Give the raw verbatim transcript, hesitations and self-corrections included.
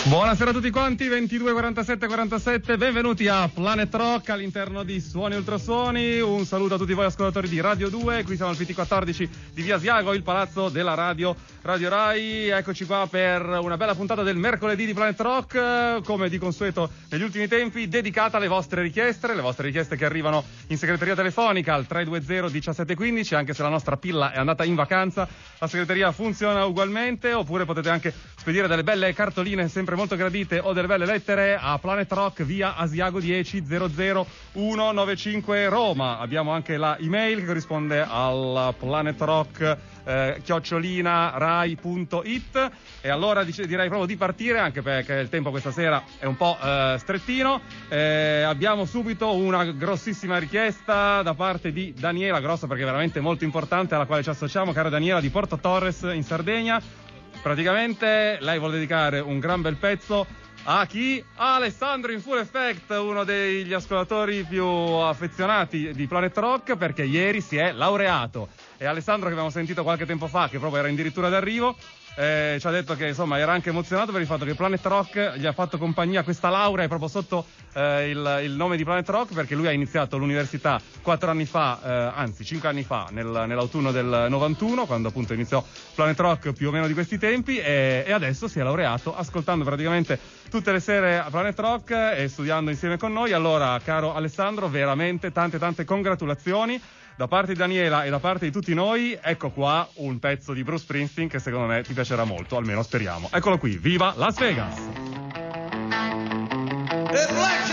Buonasera a tutti quanti, ventidue quarantasette quarantasette, benvenuti a Planet Rock all'interno di Suoni Ultrasuoni. Un saluto a tutti voi ascoltatori di Radio due, qui siamo al P T quattordici di Via Asiago, il palazzo della radio Radio Rai. Eccoci qua per una bella puntata del mercoledì di Planet Rock, come di consueto negli ultimi tempi, dedicata alle vostre richieste, le vostre richieste che arrivano in segreteria telefonica al tre due zero diciassette quindici, anche se la nostra pilla è andata in vacanza, la segreteria funziona ugualmente, oppure potete anche spedire delle belle cartoline sempre molto gradite o delle belle lettere a Planet Rock, via Asiago dieci zero zero uno nove cinque Roma. Abbiamo anche la email che corrisponde al Planet Rock eh, chiocciolina rai punto it. E allora dice, direi proprio di partire, anche perché il tempo questa sera è un po' eh, strettino. Eh, abbiamo subito una grossissima richiesta da parte di Daniela, grossa perché è veramente molto importante, alla quale ci associamo, cara Daniela di Porto Torres in Sardegna. Praticamente lei vuole dedicare un gran bel pezzo a chi? A Alessandro in Full Effect, uno degli ascoltatori più affezionati di Planet Rock, perché ieri si è laureato. E Alessandro, che abbiamo sentito qualche tempo fa, che proprio era addirittura d'arrivo, eh, ci ha detto che insomma era anche emozionato per il fatto che Planet Rock gli ha fatto compagnia. Questa laurea è proprio sotto eh, il, il nome di Planet Rock, perché lui ha iniziato l'università quattro anni fa, eh, anzi cinque anni fa, nel, nell'autunno del novantuno, quando appunto iniziò Planet Rock, più o meno di questi tempi, e, e adesso si è laureato ascoltando praticamente tutte le sere a Planet Rock e studiando insieme con noi. Allora, caro Alessandro, veramente tante tante congratulazioni da parte di Daniela e da parte di tutti noi. Ecco qua un pezzo di Bruce Springsteen che secondo me ti piacerà molto, almeno speriamo. Eccolo qui, viva Las Vegas!